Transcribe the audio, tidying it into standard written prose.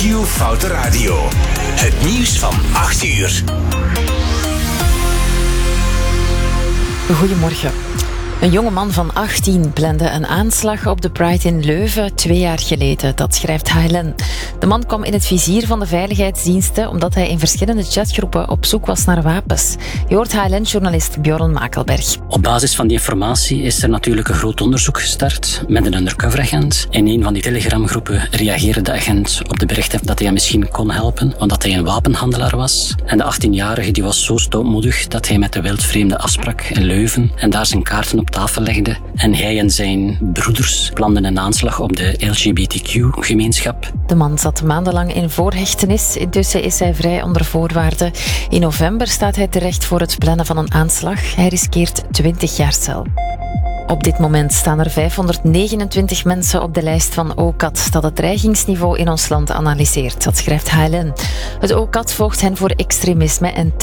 Q-Foute Radio. Het nieuws van 8 uur. Goedemorgen. Een jonge man van 18 plande een aanslag op de Pride in Leuven 2 jaar geleden. Dat schrijft HLN. De man kwam in het vizier van de veiligheidsdiensten omdat hij in verschillende chatgroepen op zoek was naar wapens. Je hoort HLN-journalist Bjorn Makelberg. Op basis van die informatie is er natuurlijk een groot onderzoek gestart met een undercover-agent. In een van die telegramgroepen reageerde de agent op de berichten dat hij hem misschien kon helpen, omdat hij een wapenhandelaar was. En de 18-jarige die was zo stoutmoedig dat hij met de wildvreemde afsprak in Leuven en daar zijn kaarten op tafel legde. En hij en zijn broeders planden een aanslag op de LGBTQ-gemeenschap. De man zat maandenlang in voorhechtenis. Intussen is hij vrij onder voorwaarden. In november staat hij terecht voor het plannen van een aanslag. Hij riskeert 20 jaar cel. Op dit moment staan er 529 mensen op de lijst van OCAT dat het dreigingsniveau in ons land analyseert. Dat schrijft HLN. Het OCAT volgt hen voor extremisme en